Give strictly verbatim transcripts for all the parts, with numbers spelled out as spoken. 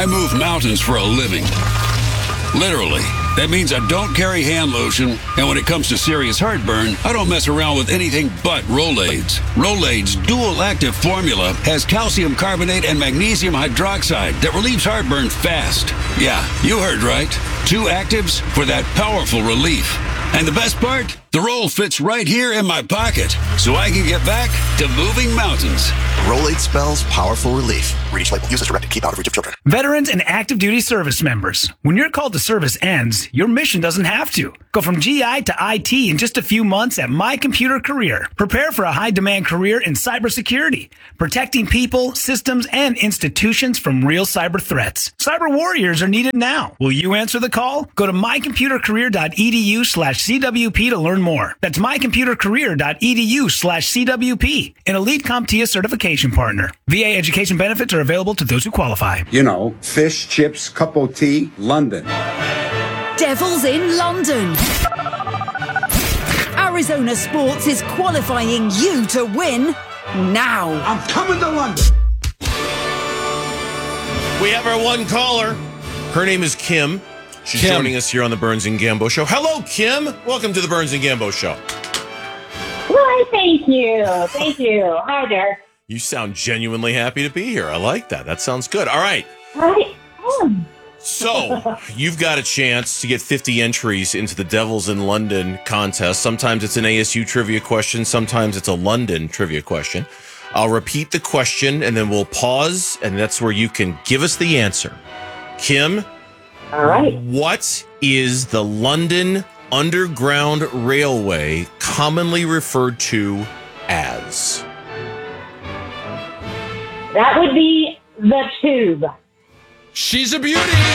I move mountains for a living. Literally. That means I don't carry hand lotion, and when it comes to serious heartburn, I don't mess around with anything but Rolaids. Rolaids' dual-active formula has calcium carbonate and magnesium hydroxide that relieves heartburn fast. Yeah, you heard right. Two actives for that powerful relief. And the best part? The roll fits right here in my pocket, so I can get back to moving mountains. Rolade spells powerful relief. Read each label. Use as directed. Keep out of reach of children. Veterans and active duty service members. When your call to service ends, your mission doesn't have to. Go from G I to I T in just a few months at My Computer Career. Prepare for a high-demand career in cybersecurity, protecting people, systems, and institutions from real cyber threats. Cyber warriors are needed now. Will you answer the call? Go to mycomputercareer.edu slash CWP to learn more. That's mycomputercareer.edu slash CWP, an elite CompTIA certification partner. V A education benefits are available to those who qualify. You know, fish, chips, cup of tea, London. Devils in London. Arizona Sports is qualifying you to win now. I'm coming to London. We have our one caller. Her name is Kim. She's Kim. joining us here on the Burns and Gambo Show. Hello, Kim. Welcome to the Burns and Gambo Show. Why, thank you. Thank you. Hi there. You sound genuinely happy to be here. I like that. That sounds good. All right. Hi. Oh. So, you've got a chance to get fifty entries into the Devils in London contest. Sometimes it's an A S U trivia question. Sometimes it's a London trivia question. I'll repeat the question, and then we'll pause, and that's where you can give us the answer. Kim, all right. What is the London Underground Railway commonly referred to as? That would be the Tube. She's a beauty.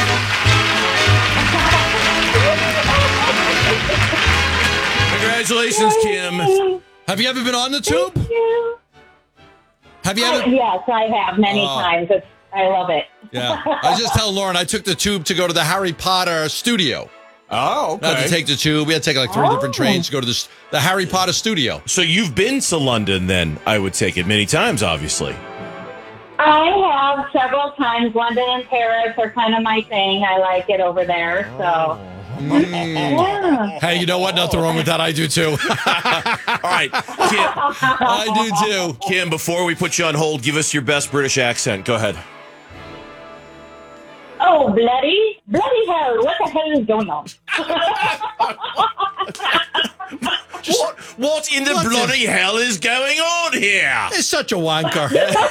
Congratulations, Kim. Have you ever been on the Tube? Thank you. Have you I, ever? yes, I have many Oh. times. It's, I love it. Yeah. I was just telling Lauren I took the Tube to go to the Harry Potter studio. Oh, okay. I had to take the Tube. We had to take like three Oh. different trains to go to the, the Harry Potter studio. So you've been to London then, I would take it, many times, obviously. I have several times. London and Paris are kind of my thing. I like it over there. So, yeah. Hey, you know what? Nothing wrong with that. I do too. All right, Kim, I do too. Kim, before we put you on hold, give us your best British accent. Go ahead. Oh, bloody, bloody hell! What the hell is going on? What, what in the What bloody hell is going on here? He's such a wanker.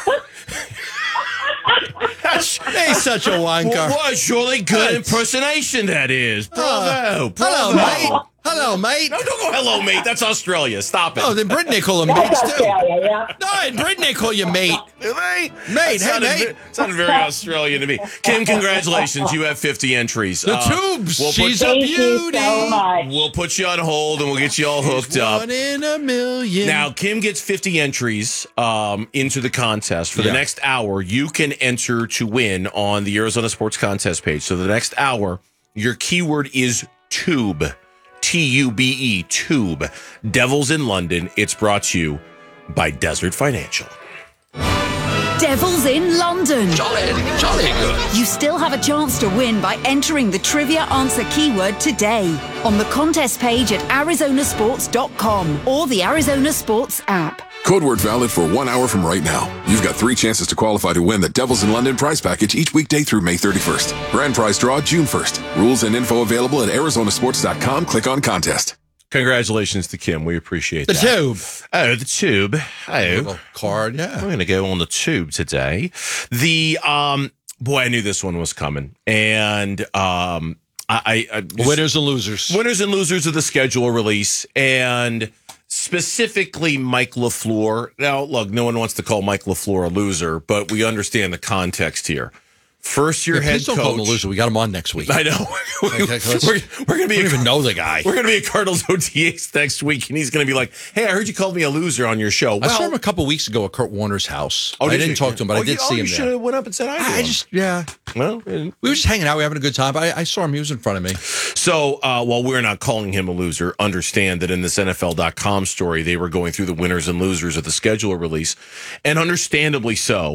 He's such a wanker. What, what a surely good Hey. impersonation that is. Bravo. Uh, bravo. hello, mate. Hello, mate. No, don't go hello, mate. That's Australia. Stop it. Oh, then Britain they call him That's mates too. Australia, yeah. No, in Britain they call you mate. Do they? Mate, That hey, sounded, mate. ve- sounded very Australian to me. Kim, congratulations. You have fifty entries. The Uh, Tubes. we'll She's put, a Thank you beauty. so much. we'll put you on hold and we'll get you all hooked up. One in a million. Now, Kim gets fifty entries um, into the contest. For the Yeah. next hour, you can enter to win on the Arizona Sports Contest page. So the next hour, your keyword is tube. T U B E, tube. Devils in London. It's brought to you by Desert Financial. Devils in London. Jolly, jolly good. You still have a chance to win by entering the trivia answer keyword today on the contest page at arizona sports dot com or the Arizona Sports app. Code word valid for one hour from right now. You've got three chances to qualify to win the Devils in London prize package each weekday through May thirty-first. Grand prize draw June first. Rules and info available at arizona sports dot com. Click on contest. Congratulations to Kim. We appreciate the that. Tube. Oh, the tube. Oh, Little card, yeah. we're going to go on the tube today. The, um, boy, I knew this one was coming. And, um, I, I, I just- Winners and losers. winners and losers of the schedule release. And specifically Mike LaFleur. Now, look, no one wants to call Mike LaFleur a loser, but we understand the context here. First year Yeah, head please don't coach. call him a loser. We got him on next week. I know. Okay, we're let's- we're going to be I a, don't even know the guy. we're going to be at Cardinals O T As next week, and he's going to be like, "Hey, I heard you called me a loser on your show." I Well, saw him a couple weeks ago at Kurt Warner's house. oh, I did didn't you? talk to him, but oh, I did you, see oh, him you there. should have went up and said hi to I him. just, yeah. Well, and- We were just hanging out. We were having a good time. But I, I saw him. He was in front of me. So uh, while we're not calling him a loser, understand that in this N F L dot com story, they were going through the winners and losers of the schedule release. And understandably so,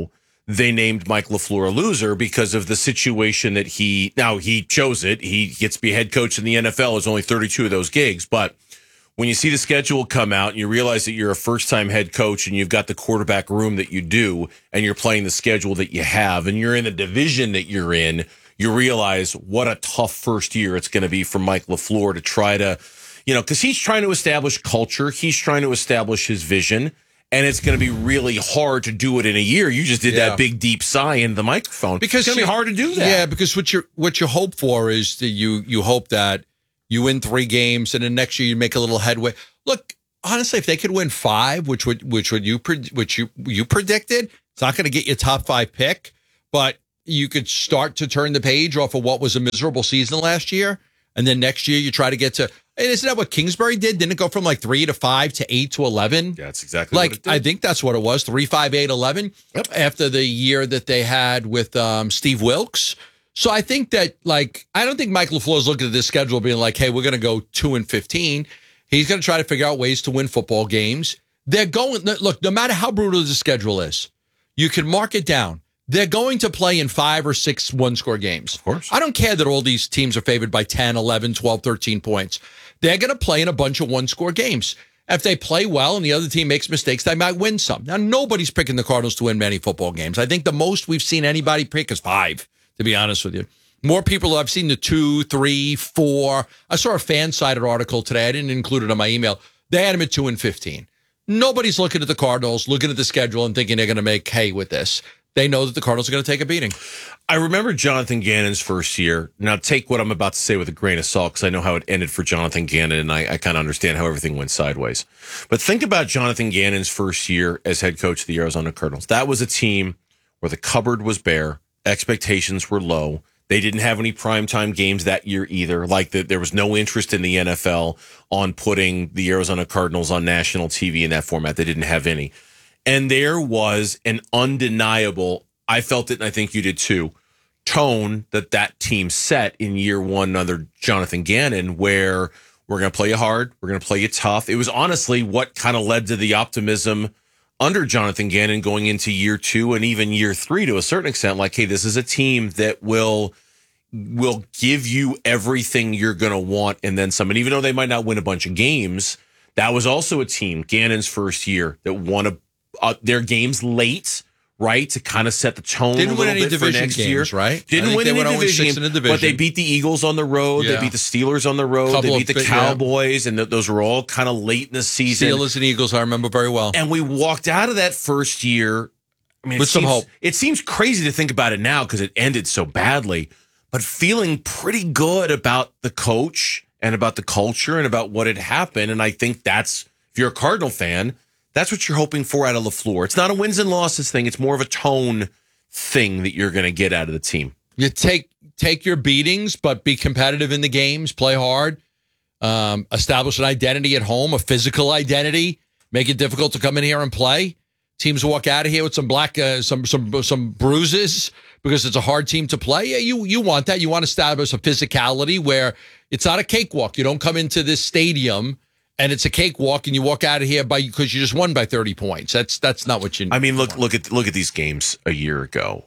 they named Mike LaFleur a loser because of the situation that he, now he chose it. He gets to be head coach in the N F L. There's only thirty-two of those gigs. But when you see the schedule come out and you realize that you're a first-time head coach and you've got the quarterback room that you do and you're playing the schedule that you have and you're in the division that you're in, you realize what a tough first year it's going to be for Mike LaFleur to try to, you know, because he's trying to establish culture. He's trying to establish his vision. And it's going to be really hard to do it in a year. You just did Yeah. that big, deep sigh into the microphone. Because it's going to be hard to do that. Yeah, because what you what you hope for is that you you hope that you win three games and then next year you make a little headway. Look, honestly, if they could win five, which would which would you pre- which you you predicted, it's not going to get you a top five pick, but you could start to turn the page off of what was a miserable season last year, and then next year you try to get to. And isn't that what Kingsbury did? Didn't it go from like three to five to eight to eleven? Yeah, that's exactly like what it did. I think that's what it was. Three, five, eight, eleven. Yep. After the year that they had with um, Steve Wilkes. So I think that like I don't think Mike LaFleur is looking at this schedule being like, hey, we're going to go two and fifteen. He's going to try to figure out ways to win football games. They're going look, no matter how brutal the schedule is, you can mark it down. They're going to play in five or six one-score games. Of course. I don't care that all these teams are favored by ten, eleven, twelve, thirteen points. They're going to play in a bunch of one-score games. If they play well and the other team makes mistakes, they might win some. Now, nobody's picking the Cardinals to win many football games. I think the most we've seen anybody pick is five, to be honest with you. More people, I've seen the two, three, four. I saw a fan-sided article today. I didn't include it on my email. They had them at two and fifteen. Nobody's looking at the Cardinals, looking at the schedule and thinking they're going to make hay with this. They know that the Cardinals are going to take a beating. I remember Jonathan Gannon's first year. Now, take what I'm about to say with a grain of salt because I know how it ended for Jonathan Gannon, and I, I kind of understand how everything went sideways. But think about Jonathan Gannon's first year as head coach of the Arizona Cardinals. That was a team where the cupboard was bare, expectations were low. They didn't have any primetime games that year either. Like the, there was no interest in the N F L on putting the Arizona Cardinals on national T V in that format. They didn't have any. And there was an undeniable, I felt it and I think you did too, tone that that team set in year one under Jonathan Gannon, where we're going to play you hard, we're going to play you tough. It was honestly what kind of led to the optimism under Jonathan Gannon going into year two and even year three to a certain extent. Like, hey, this is a team that will will give you everything you're going to want and then some. And even though they might not win a bunch of games, that was also a team, Gannon's first year, that won a Uh, their games late, right, to kind of set the tone Didn't a little win any bit for division next games, year. right? Didn't win they any went oh and division, six in the but division. they beat the Eagles on the road. Yeah. They beat the Steelers on the road. Couple they beat of the big- Cowboys, and th- those were all kind of late in the season. Steelers and Eagles, I remember very well. And we walked out of that first year. I mean, it With some seems, hope. It seems crazy to think about it now because it ended so badly, but feeling pretty good about the coach and about the culture and about what had happened. And I think that's, if you're a Cardinal fan, that's what you're hoping for out of LaFleur. It's not a wins and losses thing. It's more of a tone thing that you're going to get out of the team. You take take your beatings, but be competitive in the games, play hard, um, establish an identity at home, a physical identity, make it difficult to come in here and play. Teams walk out of here with some black, uh, some some some bruises because it's a hard team to play. Yeah, you you want that. You want to establish a physicality where it's not a cakewalk. You don't come into this stadium and it's a cakewalk, and you walk out of here by because you just won by thirty points. That's that's not what you. I mean, look look at look at these games a year ago.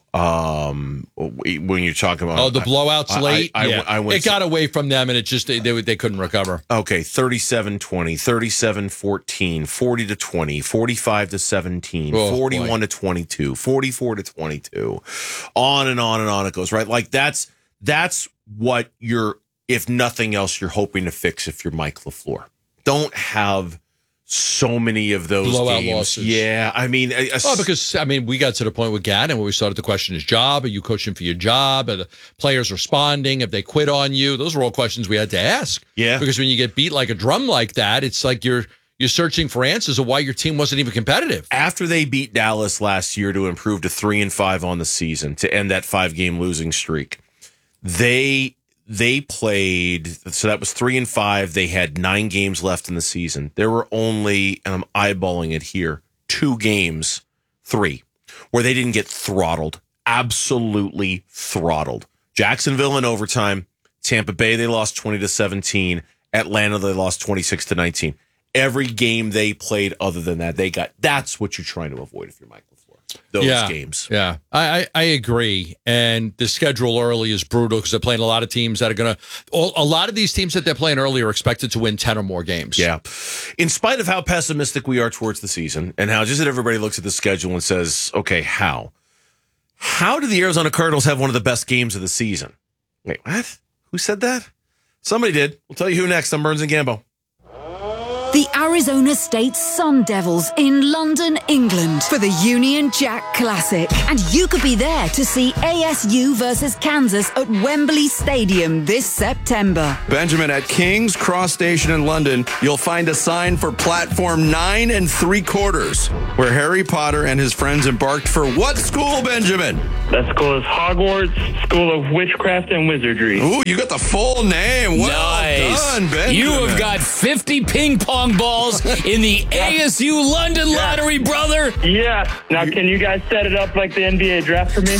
Um, when you're talking about oh the blowouts I, late, I, I, yeah. I went it got away from them, and it just they they, they couldn't recover. Okay, thirty-seven twenty, thirty-seven fourteen, forty to twenty, forty-five to seventeen, Oh, forty-one boy. to twenty-two, forty-four to twenty-two. On and on and on it goes, right? Like that's that's what you're, if nothing else, you're hoping to fix if you're Mike LaFleur. Don't have so many of those Blowout games. losses. Yeah, I mean, a, a, Well, because, I mean, we got to the point with Gannon where we started to question his job. Are you coaching for your job? Are the players responding? Have they quit on you? Those were all questions we had to ask. Yeah. Because when you get beat like a drum like that, it's like you're you're searching for answers of why your team wasn't even competitive. after they beat Dallas last year to improve to three and five on the season to end that five game losing streak, they they played. So that was three and five. They had nine games left in the season. There were only, and I'm eyeballing it here, two games, three, where they didn't get throttled. Absolutely throttled. Jacksonville in overtime. Tampa Bay, they lost twenty to seventeen. Atlanta, they lost twenty-six to nineteen. Every game they played other than that, they got. That's what you're trying to avoid if you're Mike LaFleur. those yeah, games. Yeah, I, I, I agree. And the schedule early is brutal because they're playing a lot of teams that are going to, a lot of these teams that they're playing early are expected to win ten or more games. Yeah. In spite of how pessimistic we are towards the season and how just that everybody looks at the schedule and says, okay, how? How do the Arizona Cardinals have one of the best games of the season? Wait, what? Who said that? Somebody did. We'll tell you who next on Burns and Gambo. The Arizona State Sun Devils in London, England for the Union Jack Classic. And you could be there to see A S U versus Kansas at Wembley Stadium this September. Benjamin, at King's Cross Station in London, you'll find a sign for platform nine and three quarters, where Harry Potter and his friends embarked for what school, Benjamin? That school is Hogwarts School of Witchcraft and Wizardry. Ooh, you got the full name. Well nice. done, Benjamin. You have got fifty ping pong balls in the A S U London yeah. lottery, brother. Yeah. Now, can you guys set it up like the N B A draft for me?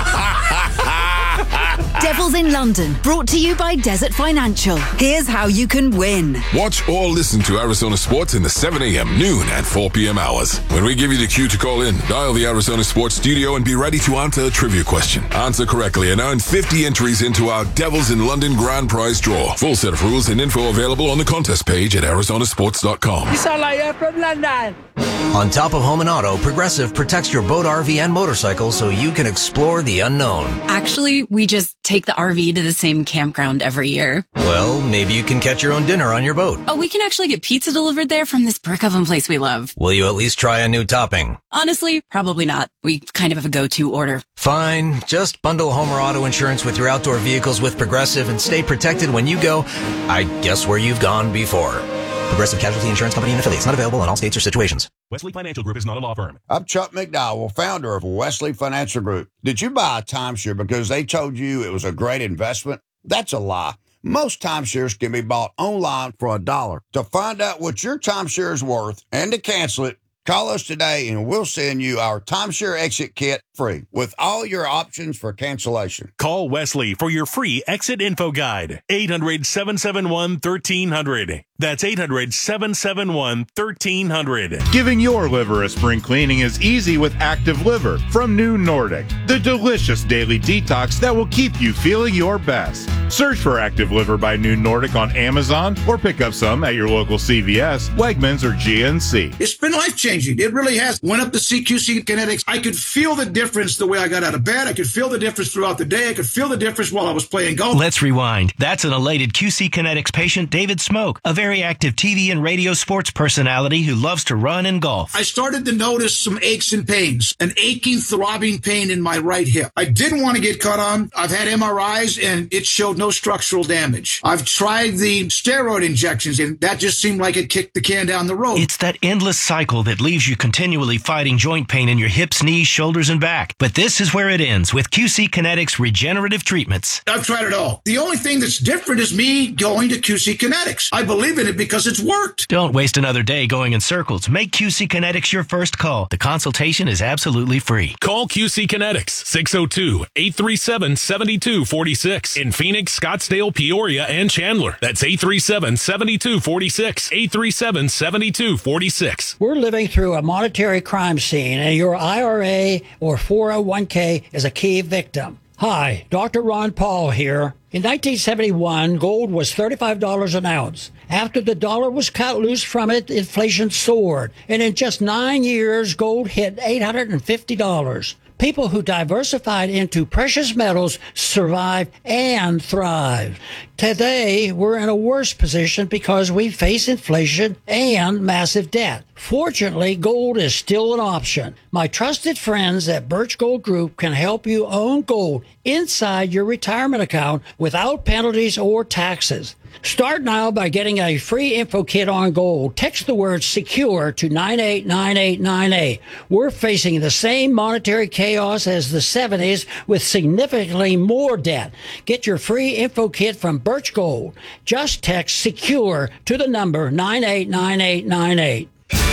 Devils in London, brought to you by Desert Financial. Here's how you can win. Watch or listen to Arizona Sports in the seven a.m., noon, and four p.m. hours. When we give you the cue to call in, dial the Arizona Sports studio and be ready to answer a trivia question. Answer correctly and earn fifty entries into our Devils in London grand prize draw. Full set of rules and info available on the contest page at Arizona Sports dot com. You sound like you're from London. On top of home and auto, Progressive protects your boat, R V, and motorcycle so you can explore the unknown. Actually, we just take the R V to the same campground every year. Well, maybe you can catch your own dinner on your boat. Oh, we can actually get pizza delivered there from this brick oven place we love. Will you at least try a new topping? Honestly, probably not. We kind of have a go-to order. Fine. Just bundle home or auto insurance with your outdoor vehicles with Progressive and stay protected when you go, I guess, where you've gone before. Progressive Casualty Insurance Company and affiliates. Not available in all states or situations. Wesley Financial Group is not a law firm. I'm Chuck McDowell, founder of Wesley Financial Group. Did you buy a timeshare because they told you it was a great investment? That's a lie. Most timeshares can be bought online for a dollar. To find out what your timeshare is worth and to cancel it, call us today and we'll send you our timeshare exit kit free with all your options for cancellation. Call Wesley for your free exit info guide. eight hundred, seven seven one, one three zero zero. That's eight hundred, seven seven one, one three zero zero. Giving your liver a spring cleaning is easy with Active Liver from New Nordic, the delicious daily detox that will keep you feeling your best. Search for Active Liver by New Nordic on Amazon or pick up some at your local C V S, Wegmans, or G N C. It's been life-changing. It really has. Went up to C Q C Kinetics. I could feel the difference the way I got out of bed. I could feel the difference throughout the day. I could feel the difference while I was playing golf. Let's rewind. That's an elated Q C Kinetics patient, David Smoke, a very active T V and radio sports personality who loves to run and golf. I started to notice some aches and pains, an aching, throbbing pain in my right hip. I didn't want to get cut on. I've had M R Is, and it showed no structural damage. I've tried the steroid injections, and that just seemed like it kicked the can down the road. It's that endless cycle that leaves you continually fighting joint pain in your hips, knees, shoulders, and back. But this is where it ends with Q C Kinetics regenerative treatments. I've tried it all. The only thing that's different is me going to Q C Kinetics. I believe in it because it's worked. Don't waste another day going in circles. Make Q C Kinetics your first call. The consultation is absolutely free. Call Q C Kinetics, six oh two, eight three seven, seven two four six in Phoenix, Scottsdale, Peoria, and Chandler. That's eight three seven, seven two four six, eight three seven, seven two four six. We're living through a monetary crime scene, and your I R A or four oh one k is a key victim. Hi, Doctor Ron Paul here. In nineteen seventy-one, gold was thirty-five dollars an ounce. After the dollar was cut loose from it, inflation soared. And in just nine years, gold hit eight hundred fifty dollars. People who diversified into precious metals survive and thrive. Today, we're in a worse position because we face inflation and massive debt. Fortunately, gold is still an option. My trusted friends at Birch Gold Group can help you own gold inside your retirement account without penalties or taxes. Start now by getting a free info kit on gold. Text the word SECURE to nine eight nine eight nine eight. We're facing the same monetary chaos as the seventies with significantly more debt. Get your free info kit from Birch Gold. Just text SECURE to the number nine eight nine eight nine eight.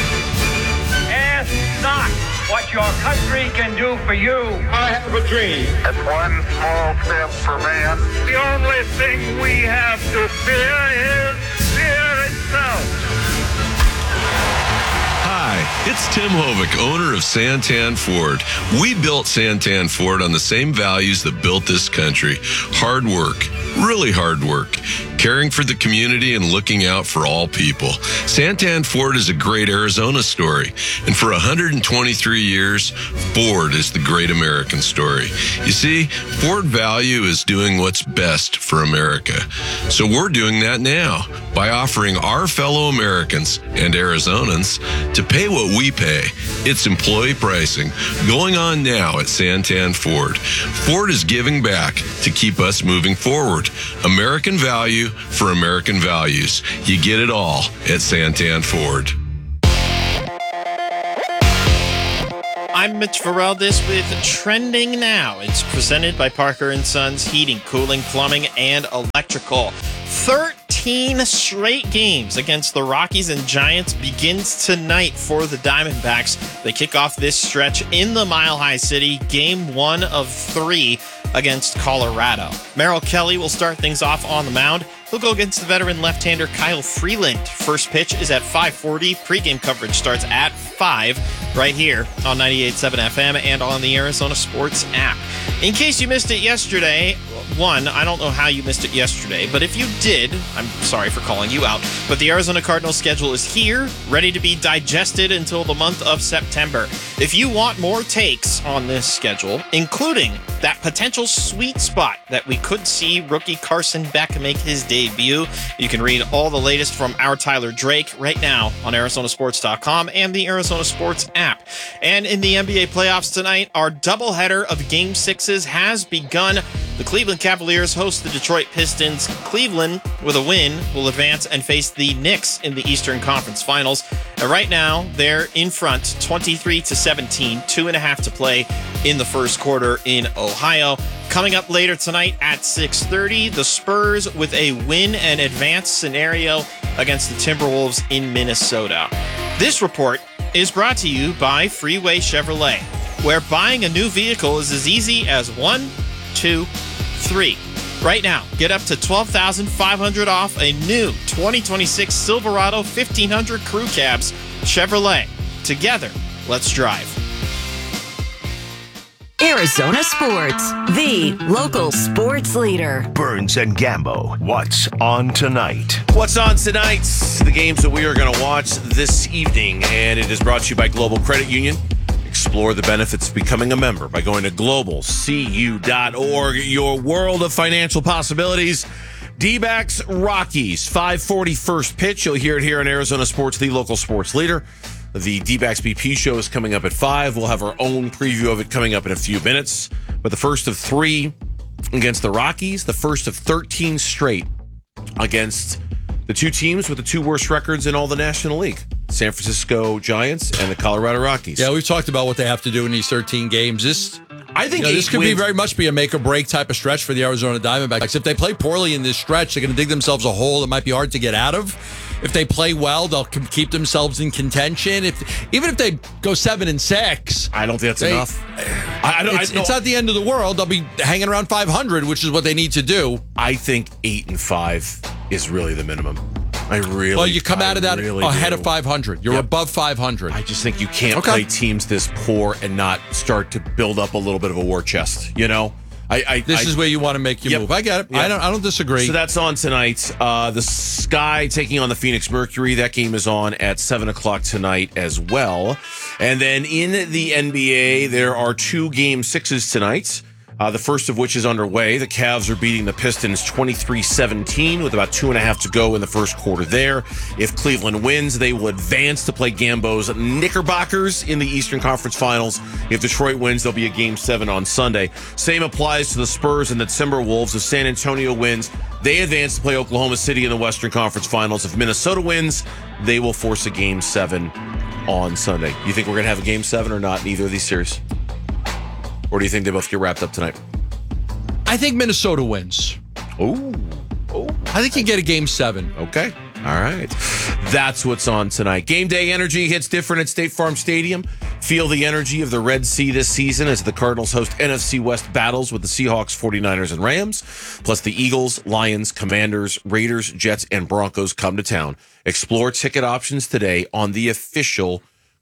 Ask not what your country can do for you. I have a dream. It's one small step for man. The only thing we have to fear is fear itself. Hi, Hi, it's Tim Hovick, owner of Santan Ford. We built Santan Ford on the same values that built this country. Hard work, really hard work, caring for the community and looking out for all people. Santan Ford is a great Arizona story. And for one hundred twenty-three years, Ford is the great American story. You see, Ford value is doing what's best for America. So we're doing that now by offering our fellow Americans and Arizonans to pay what we pay. It's employee pricing going on now at Santan Ford. Ford is giving back to keep us moving forward. American value for American values. You get it all at Santan Ford. I'm Mitch Varaldis with Trending Now. It's presented by Parker and Sons Heating, Cooling, Plumbing, and Electrical. thirteen straight games against the Rockies and Giants begins tonight for the Diamondbacks. They kick off this stretch in the Mile High City, game one of three against Colorado. Merrill Kelly will start things off on the mound. He'll go against the veteran left-hander Kyle Freeland. First pitch is at five forty. Pre-game coverage starts at five right here on ninety-eight point seven F M and on the Arizona Sports app. In case you missed it yesterday, one, I don't know how you missed it yesterday, but if you did, I'm sorry for calling you out, but the Arizona Cardinals schedule is here, ready to be digested until the month of September. If you want more takes on this schedule, including that potential sweet spot that we could see rookie Carson Beck make his debut, you can read all the latest from our Tyler Drake right now on Arizona Sports dot com and the Arizona Sports app. And in the N B A playoffs tonight, our doubleheader of Game Sixes has begun. The Cleveland Cavaliers host the Detroit Pistons. Cleveland, with a win, will advance and face the Knicks in the Eastern Conference Finals. And right now, they're in front, twenty-three to seventeen, two and a half to play in the first quarter in Ohio. Coming up later tonight at six thirty, the Spurs with a win and advance scenario against the Timberwolves in Minnesota. This report is brought to you by Freeway Chevrolet, where buying a new vehicle is as easy as one, two, three. Right now, get up to twelve thousand five hundred dollars off a new twenty twenty-six Silverado fifteen hundred Crew Cabs. Chevrolet. Together, let's drive. Arizona Sports, the local sports leader. Burns and Gambo, what's on tonight? What's on tonight? The games that we are going to watch this evening, and it is brought to you by Global Credit Union. Explore the benefits of becoming a member by going to global c u dot org. Your world of financial possibilities. D-backs Rockies, five forty first pitch. You'll hear it here on Arizona Sports, the local sports leader. The D-backs B P show is coming up at five. We'll have our own preview of it coming up in a few minutes. But the first of three against the Rockies, the first of thirteen straight against the two teams with the two worst records in all the National League. San Francisco Giants and the Colorado Rockies. Yeah, we've talked about what they have to do in these thirteen games. This, I think you know, this could wins. be very much be a make or break type of stretch for the Arizona Diamondbacks. If they play poorly in this stretch, they're going to dig themselves a hole that might be hard to get out of. If they play well, they'll keep themselves in contention. If even if they go seven and six, I don't think that's they, enough. I, I don't, it's, I don't, it's not the end of the world. They'll be hanging around five hundred, which is what they need to do. I think eight and five is really the minimum. I really. Well, you come I out of that really ahead do. of five hundred. You're Yep. above five hundred. I just think you can't Okay. play teams this poor and not start to build up a little bit of a war chest. You know, I. I This I, is where you want to make your Yep. move. I get it. Yep. I don't. I don't disagree. So that's on tonight. Uh, the Sky taking on the Phoenix Mercury. That game is on at seven o'clock tonight as well. And then in the N B A, there are two game sixes tonight. Uh, the first of which is underway. The Cavs are beating the Pistons twenty-three seventeen with about two and a half to go in the first quarter there. If Cleveland wins, they will advance to play Gambo's Knickerbockers in the Eastern Conference Finals. If Detroit wins, there'll be a game seven on Sunday. Same applies to the Spurs and the Timberwolves. If San Antonio wins, they advance to play Oklahoma City in the Western Conference Finals. If Minnesota wins, they will force a game seven on Sunday. You think we're going to have a game seven or not in either of these series? Or do you think they both get wrapped up tonight? I think Minnesota wins. Oh, oh! I think you get a game seven. Okay, all right. That's what's on tonight. Game day energy hits different at State Farm Stadium. Feel the energy of the Red Sea this season as the Cardinals host N F C West battles with the Seahawks, forty-niners, and Rams. Plus the Eagles, Lions, Commanders, Raiders, Jets, and Broncos come to town. Explore ticket options today on the official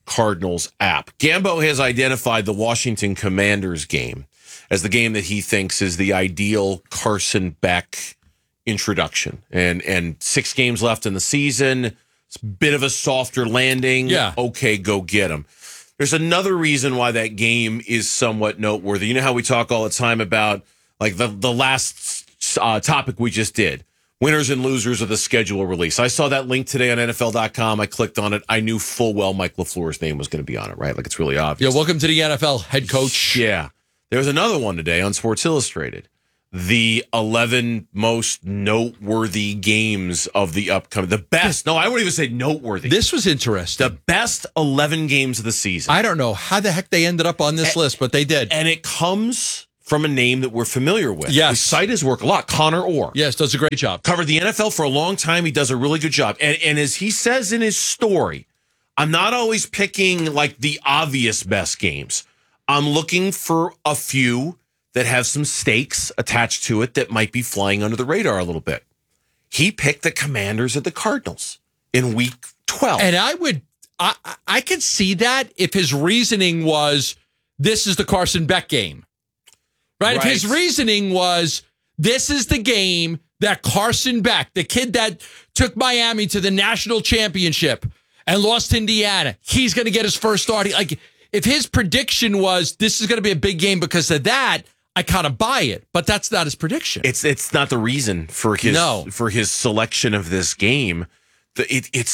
Cardinals app. Gambo has identified the Washington Commanders game as the game that he thinks is the ideal Carson Beck introduction. And and six games left in the season. It's a bit of a softer landing. Yeah. Okay, go get him. There's another reason why that game is somewhat noteworthy. You know how we talk all the time about like the, the last uh, topic we just did, winners and losers of the schedule release. I saw that link today on N F L dot com. I clicked on it. I knew full well Mike LaFleur's name was going to be on it, right? Like it's really obvious. Yeah, welcome to the N F L, head coach. Yeah. There was another one today on Sports Illustrated. The eleven most noteworthy games of the upcoming, the best. No, I wouldn't even say noteworthy. This was interesting. The best eleven games of the season. I don't know how the heck they ended up on this and, list, but they did. And it comes from a name that we're familiar with. Yes. We cite his work a lot. Connor Orr. Yes, does a great job. Covered the N F L for a long time. He does a really good job. And, and as he says in his story, I'm not always picking like the obvious best games. I'm looking for a few that have some stakes attached to it that might be flying under the radar a little bit. He picked the Commanders at the Cardinals in week twelve. And I would, I, I could see that if his reasoning was, this is the Carson Beck game. Right? If Right. his reasoning was, this is the game that Carson Beck, the kid that took Miami to the national championship and lost to Indiana, he's going to get his first start. Like, if his prediction was, this is going to be a big game because of that, I kind of buy it. But that's not his prediction. It's it's not the reason for his No. for his selection of this game. The, it it's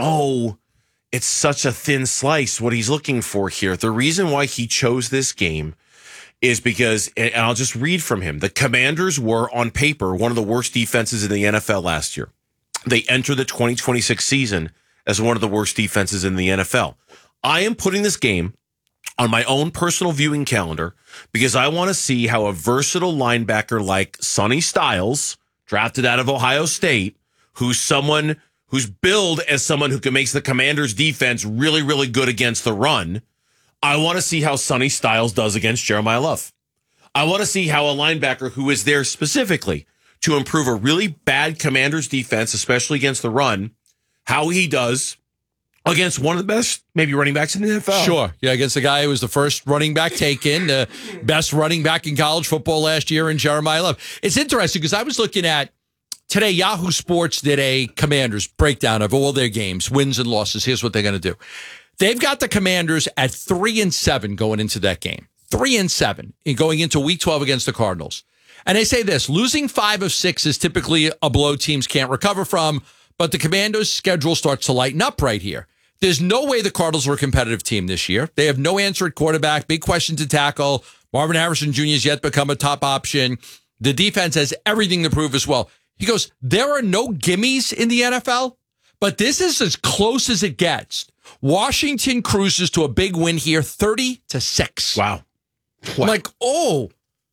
so it's such a thin slice what he's looking for here. The reason why he chose this game is because, and I'll just read from him, the Commanders were on paper one of the worst defenses in the N F L last year. They enter the twenty twenty-six season as one of the worst defenses in the N F L. I am putting this game on my own personal viewing calendar because I want to see how a versatile linebacker like Sonny Styles, drafted out of Ohio State, who's someone who's billed as someone who can make the Commanders defense really, really good against the run. I want to see how Sonny Styles does against Jeremiah Love. I want to see how a linebacker who is there specifically to improve a really bad Commanders defense, especially against the run, how he does against one of the best, maybe running backs in the N F L. Sure. Yeah, against the guy who was the first running back taken, the best running back in college football last year in Jeremiah Love. It's interesting because I was looking at today, Yahoo Sports did a Commanders breakdown of all their games, wins and losses. Here's what they're going to do. They've got the Commanders at three and seven going into that game. Three and seven in going into week twelve against the Cardinals. And they say this, losing five of six is typically a blow teams can't recover from, but the Commanders' schedule starts to lighten up right here. There's no way the Cardinals were a competitive team this year. They have no answer at quarterback, big question to tackle. Marvin Harrison Junior has yet become a top option. The defense has everything to prove as well. He goes, there are no gimmies in the N F L, but this is as close as it gets. Washington cruises to a big win here, thirty to six. Wow. I'm like, oh,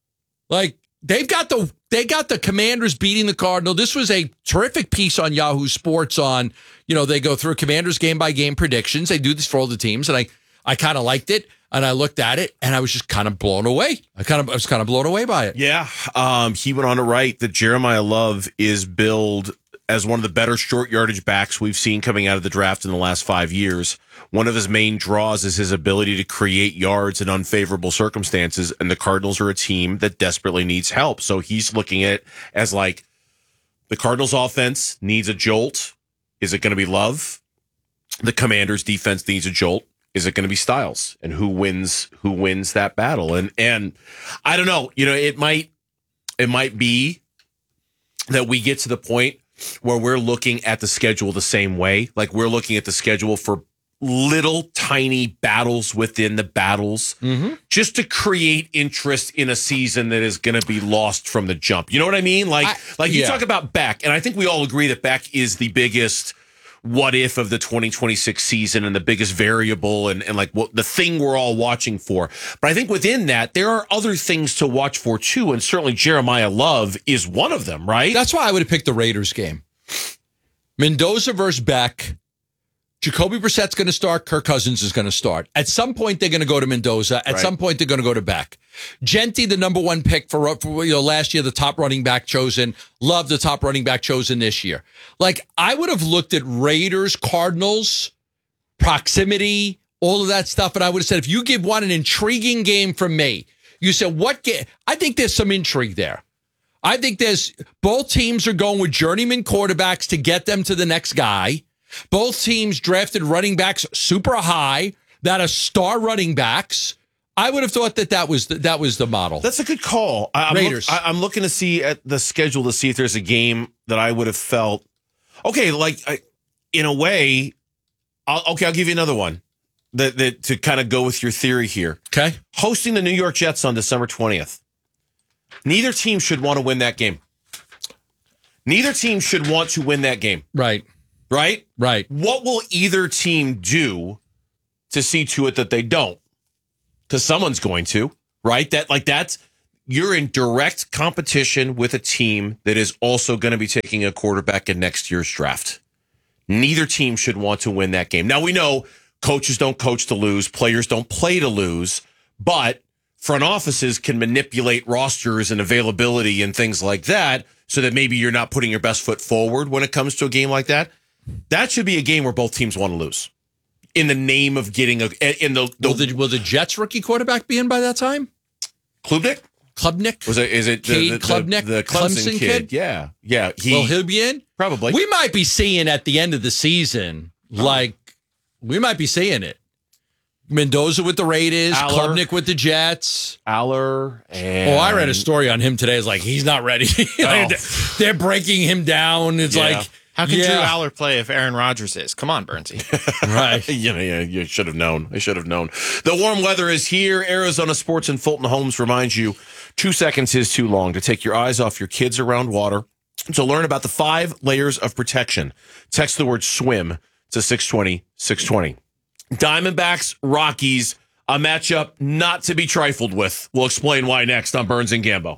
like they've got the they got the Commanders beating the Cardinals. This was a terrific piece on Yahoo Sports on, you know, they go through Commanders game by game predictions. They do this for all the teams, and I I kind of liked it, and I looked at it, and I was just kind of blown away. I kind of I was kind of blown away by it. Yeah, um, he went on to write that Jeremiah Love is billed as one of the better short yardage backs we've seen coming out of the draft in the last five years. One of his main draws is his ability to create yards in unfavorable circumstances, and the Cardinals are a team that desperately needs help. So he's looking at it as like the Cardinals offense needs a jolt. Is it going to be Love? The Commanders defense needs a jolt. Is it going to be Styles? And who wins who wins that battle? And and I don't know, you know, it might it might be that we get to the point where we're looking at the schedule the same way. Like we're looking at the schedule for little tiny battles within the battles Mm-hmm. just to create interest in a season that is going to be lost from the jump. You know what I mean? Like, I- like you yeah. talk about Beck, and I think we all agree that Beck is the biggest what if of the twenty twenty-six season and the biggest variable and, and like what the thing we're all watching for. But I think within that, there are other things to watch for too. And certainly Jeremiah Love is one of them, right? That's why I would have picked the Raiders game. Mendoza versus Beck. Jacoby Brissett's going to start. Kirk Cousins is going to start. At some point, they're going to go to Mendoza. At Right. some point, they're going to go to Beck. Genti, the number one pick for, for you know last year, the top running back chosen. Love, the top running back chosen this year. Like, I would have looked at Raiders, Cardinals, proximity, all of that stuff. And I would have said, if you give one an intriguing game from me, you said, what game? I think there's some intrigue there. I think there's both teams are going with journeyman quarterbacks to get them to the next guy. Both teams drafted running backs super high that are star running backs. I would have thought that that was the, that was the model. That's a good call. I'm Raiders. Look, I, I'm looking to see at the schedule to see if there's a game that I would have felt okay. Like I, in a way, I'll, okay. I'll give you another one that, that to kind of go with your theory here. Okay, hosting the New York Jets on December twentieth. Neither team should want to win that game. Neither team should want to win that game. Right. Right? Right. What will either team do to see to it that they don't? Because someone's going to, right? That like that's you're in direct competition with a team that is also going to be taking a quarterback in next year's draft. Neither team should want to win that game. Now we know coaches don't coach to lose, players don't play to lose, but front offices can manipulate rosters and availability and things like that so that maybe you're not putting your best foot forward when it comes to a game like that. That should be a game where both teams want to lose in the name of getting a in the, the will, the will the Jets rookie quarterback be in by that time? Klubnik? Klubnik? Was it is it the, Cade the, Klubnik? the, the Clemson, Clemson kid? kid? Yeah. Yeah. He, will he be in? Probably. We might be seeing at the end of the season, like we might be seeing it. Mendoza with the Raiders, Aller. Klubnik with the Jets. Aller. And... Oh, I read a story on him today. It's like, he's not ready. Oh. They're breaking him down. It's Yeah. like, how can yeah. Drew Aller play if Aaron Rodgers is? Come on, Bernsey. Right. you know, yeah, you should have known. I should have known. The warm weather is here. Arizona Sports and Fulton Homes reminds you two seconds is too long to take your eyes off your kids around water. To learn about the five layers of protection, text the word swim to six twenty, six twenty. Diamondbacks, Rockies, a matchup not to be trifled with. We'll explain why next on Burns and Gambo.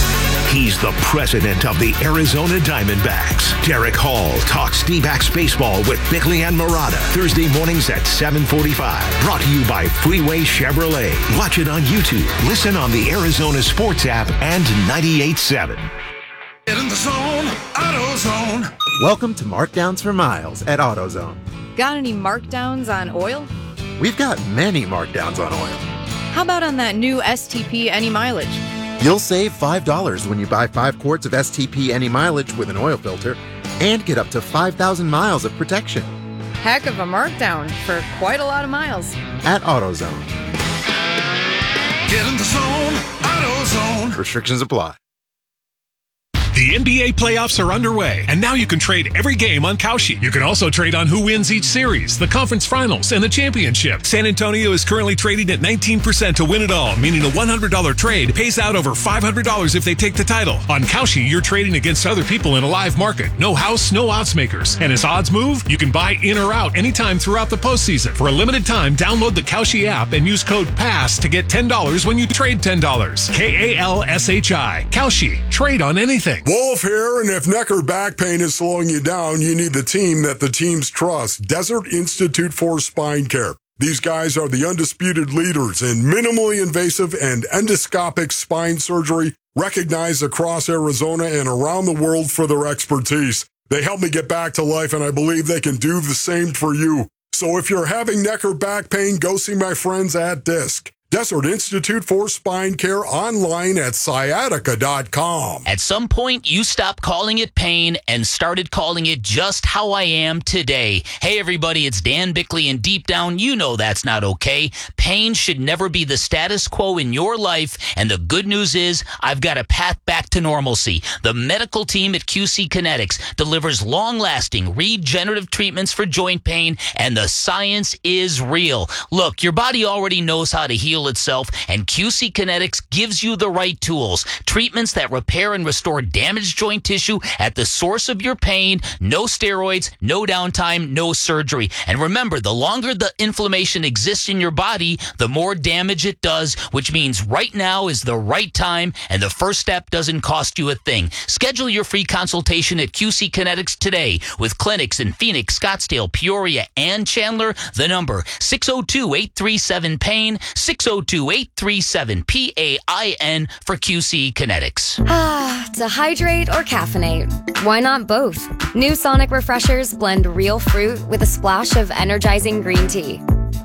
He's the president of the Arizona Diamondbacks. Derek Hall talks D-backs baseball with Bickley and Murata. Thursday mornings at seven forty-five. Brought to you by Freeway Chevrolet. Watch it on YouTube. Listen on the Arizona Sports app and ninety-eight point seven. Get in the zone, AutoZone. Welcome to Markdowns for Miles at AutoZone. Got any markdowns on oil? We've got many markdowns on oil. How about on that new S T P Any Mileage? You'll save five dollars when you buy five quarts of S T P Any Mileage with an oil filter and get up to five thousand miles of protection. Heck of a markdown for quite a lot of miles. At AutoZone. Get in the zone, AutoZone. Restrictions apply. The N B A playoffs are underway, and now you can trade every game on Kalshi. You can also trade on who wins each series, the conference finals, and the championship. San Antonio is currently trading at nineteen percent to win it all, meaning a one hundred dollars trade pays out over five hundred dollars if they take the title. On Kalshi, you're trading against other people in a live market. No house, no odds makers. And as odds move, you can buy in or out anytime throughout the postseason. For a limited time, download the Kalshi app and use code PASS to get ten dollars when you trade ten dollars. K A L S H I. Kalshi. Trade on anything. Wolf here, and if neck or back pain is slowing you down, you need the team that the teams trust, Desert Institute for Spine Care. These guys are the undisputed leaders in minimally invasive and endoscopic spine surgery, recognized across Arizona and around the world for their expertise. They helped me get back to life, and I believe they can do the same for you. So if you're having neck or back pain, go see my friends at DISC. Desert Institute for Spine Care, online at sciatica dot com. At some point, you stopped calling it pain and started calling it just how I am today. Hey, everybody, it's Dan Bickley, and deep down, you know that's not okay. Pain should never be the status quo in your life, and the good news is I've got a path back to normalcy. The medical team at Q C Kinetics delivers long-lasting regenerative treatments for joint pain, and the science is real. Look, your body already knows how to heal itself, and Q C Kinetics gives you the right tools. Treatments that repair and restore damaged joint tissue at the source of your pain. No steroids, no downtime, no surgery. And remember, the longer the inflammation exists in your body, the more damage it does, which means right now is the right time, and the first step doesn't cost you a thing. Schedule your free consultation at Q C Kinetics today with clinics in Phoenix, Scottsdale, Peoria, and Chandler. The number six oh two, eight three seven, pain, six oh two, eight three seven, P A I N for Q C Kinetics. Ah, to hydrate or caffeinate? Why not both? New Sonic Refreshers blend real fruit with a splash of energizing green tea.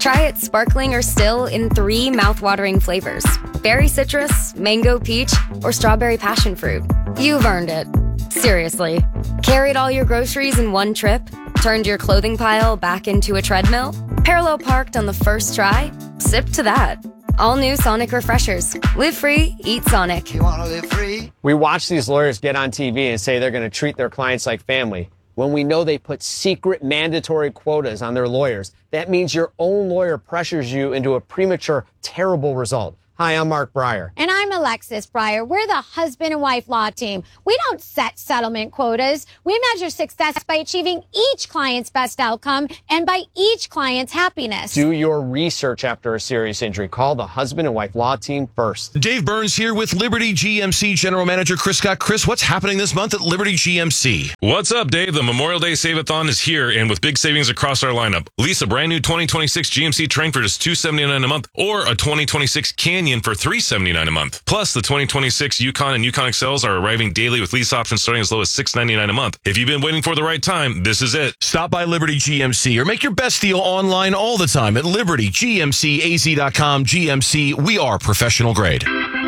Try it sparkling or still in three mouthwatering flavors: berry citrus, mango peach, or strawberry passion fruit. You've earned it. Seriously. Carried all your groceries in one trip? Turned your clothing pile back into a treadmill? Parallel parked on the first try? Sip to that. All new Sonic Refreshers. Live free, eat Sonic. You want to live free? We watch these lawyers get on T V and say they're going to treat their clients like family, when we know they put secret mandatory quotas on their lawyers. That means your own lawyer pressures you into a premature, terrible result. Hi, I'm Mark Breyer. And I'm Alexis Breyer. We're the husband and wife law team. We don't set settlement quotas. We measure success by achieving each client's best outcome and by each client's happiness. Do your research after a serious injury. Call the husband and wife law team first. Dave Burns here with Liberty G M C General Manager Chris Scott. Chris, what's happening this month at Liberty G M C? What's up, Dave? The Memorial Day Save-A-thon is here, and with big savings across our lineup. Lease a brand new twenty twenty-six G M C Terrain for just two hundred seventy-nine dollars a month, or a twenty twenty-six Canyon for three hundred seventy-nine dollars a month. Plus, the twenty twenty-six Yukon and Yukon X Ls are arriving daily with lease options starting as low as six hundred ninety-nine dollars a month. If you've been waiting for the right time, this is it. Stop by Liberty G M C or make your best deal online all the time at liberty g m c a z dot com. G M C, we are professional grade.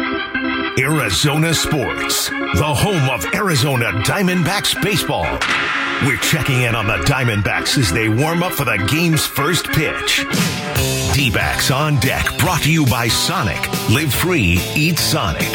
Arizona Sports, the home of Arizona Diamondbacks baseball. We're checking in on the Diamondbacks as they warm up for the game's first pitch. D-backs on deck, brought to you by Sonic. Live free, eat Sonic.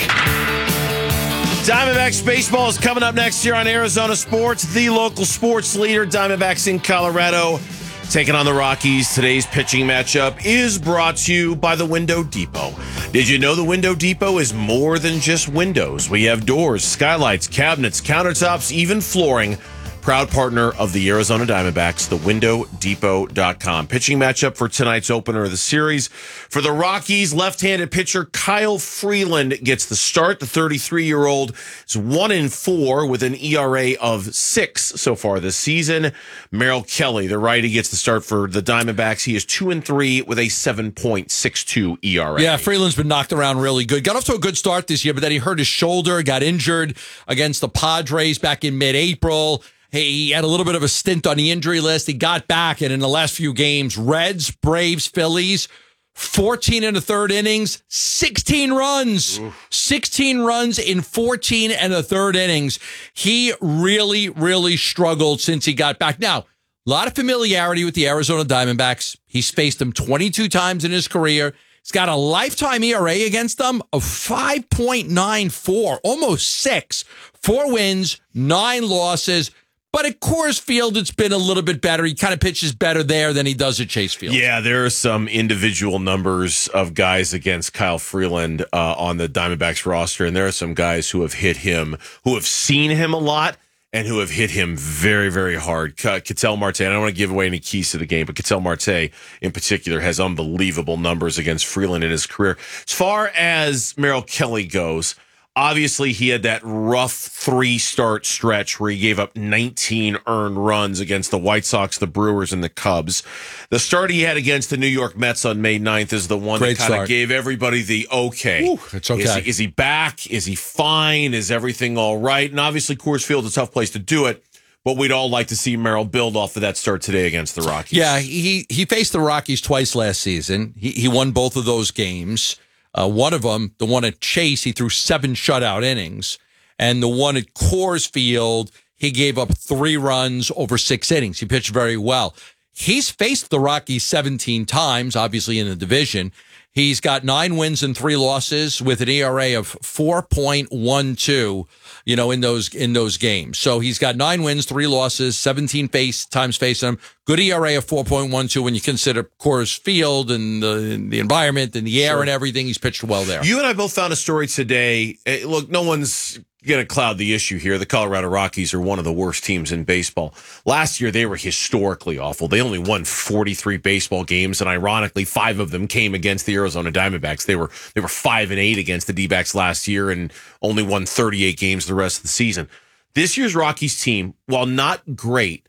Diamondbacks baseball is coming up next year on Arizona Sports, the local sports leader. Diamondbacks in Colorado taking on the Rockies. Today's pitching matchup is brought to you by the Window Depot. Did you know the Window Depot is more than just windows? We have doors, skylights, cabinets, countertops, even flooring. Proud partner of the Arizona Diamondbacks, the window depot dot com. Pitching matchup for tonight's opener of the series. For the Rockies, left-handed pitcher Kyle Freeland gets the start. The thirty-three-year-old is one in four with an E R A of six so far this season. Merrill Kelly, the righty, gets the start for the Diamondbacks. He is two and three with a seven point six two E R A. Yeah, Freeland's been knocked around really good. Got off to a good start this year, but then he hurt his shoulder, got injured against the Padres back in mid-April. He had a little bit of a stint on the injury list. He got back, and in the last few games, Reds, Braves, Phillies, fourteen in the third innings, sixteen runs. Oof. sixteen runs in fourteen and a third innings. He really, really struggled since he got back. Now, a lot of familiarity with the Arizona Diamondbacks. He's faced them twenty-two times in his career. He's got a lifetime E R A against them of five point nine four, almost six. Four wins, nine losses. But at Coors Field, it's been a little bit better. He kind of pitches better there than he does at Chase Field. Yeah, there are some individual numbers of guys against Kyle Freeland uh, on the Diamondbacks roster, and there are some guys who have hit him, who have seen him a lot, and who have hit him very, very hard. Ketel Marte, I don't want to give away any keys to the game, but Ketel Marte in particular has unbelievable numbers against Freeland in his career. As far as Merrill Kelly goes, obviously, he had that rough three-start stretch where he gave up nineteen earned runs against the White Sox, the Brewers, and the Cubs. The start he had against the New York Mets on May ninth is the one Great that kind start. of gave everybody the okay. Ooh, it's okay. Is he, is he back? Is he fine? Is everything all right? And obviously, Coors Field is a tough place to do it. But we'd all like to see Merrill build off of that start today against the Rockies. Yeah, he he faced the Rockies twice last season. He he won both of those games. Uh, one of them, the one at Chase, he threw seven shutout innings. And the one at Coors Field, he gave up three runs over six innings. He pitched very well. He's faced the Rockies seventeen times, obviously in the division. He's got nine wins and three losses with an E R A of four point one two, you know, in those in those games. So he's got nine wins, three losses, seventeen face times facing him. Good E R A of four point one two when you consider Coors Field and the, the environment and the air Sure. and everything. He's pitched well there. You and I both found a story today. Eh, Look, no one's going to cloud the issue here. The Colorado Rockies are one of the worst teams in baseball. Last year, they were historically awful. They only won forty-three baseball games, and ironically, five of them came against the Arizona Diamondbacks. They were they were five and eight against the D-backs last year, and only won thirty-eight games the rest of the season. This year's Rockies team, while not great,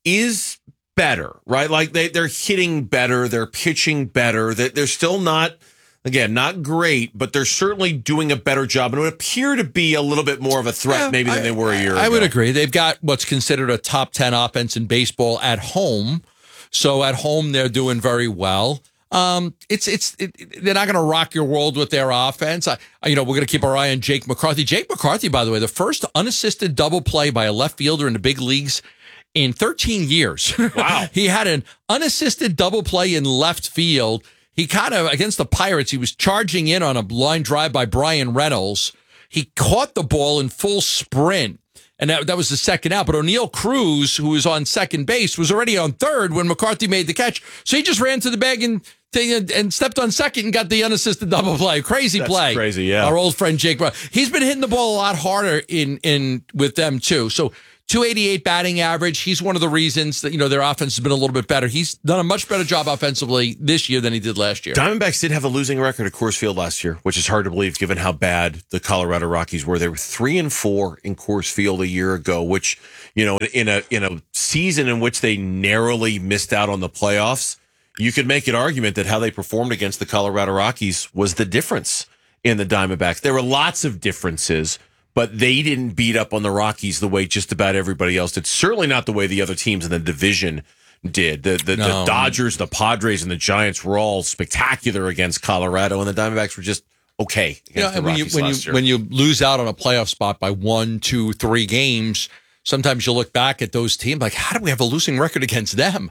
is better, right? Like they they're hitting better, they're pitching better. They, they're still not. Again, not great, but they're certainly doing a better job and would appear to be a little bit more of a threat Yeah, maybe than I, they were a year I ago. I would agree. They've got what's considered a top ten offense in baseball at home. So at home, they're doing very well. Um, it's it's it, they're not going to rock your world with their offense. I, you know, we're going to keep our eye on Jake McCarthy. Jake McCarthy, by the way, the first unassisted double play by a left fielder in the big leagues in thirteen years. Wow. He had an unassisted double play in left field. He kind of, against the Pirates, he was charging in on a line drive by Brian Reynolds. He caught the ball in full sprint, and that, that was the second out. But O'Neill Cruz, who was on second base, was already on third when McCarthy made the catch. So he just ran to the bag and and stepped on second and got the unassisted double play. Crazy That's play. crazy, yeah. Our old friend Jake Brown. He's been hitting the ball a lot harder in in with them, too. So two eighty-eight batting average. He's one of the reasons that, you know, their offense has been a little bit better. He's done a much better job offensively this year than he did last year. Diamondbacks did have a losing record at Coors Field last year, which is hard to believe given how bad the Colorado Rockies were. They were three and four in Coors Field a year ago, which, you know, in a in a season in which they narrowly missed out on the playoffs, you could make an argument that how they performed against the Colorado Rockies was the difference in the Diamondbacks. There were lots of differences, but they didn't beat up on the Rockies the way just about everybody else did. Certainly not the way the other teams in the division did. The the, No. the Dodgers, the Padres, and the Giants were all spectacular against Colorado, and the Diamondbacks were just okay against You know, the and when you Rockies when you last year. when you lose out on a playoff spot by one, two, three games, sometimes you look back at those teams like, how do we have a losing record against them?